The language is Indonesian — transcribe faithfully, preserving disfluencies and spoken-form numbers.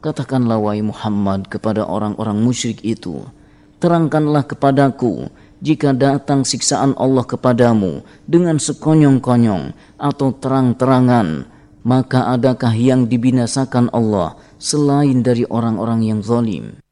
Katakanlah wahai Muhammad kepada orang-orang musyrik itu, terangkanlah kepadaku jika datang siksaan Allah kepadamu dengan sekonyong-konyong atau terang-terangan, maka adakah yang dibinasakan Allah selain dari orang-orang yang zalim?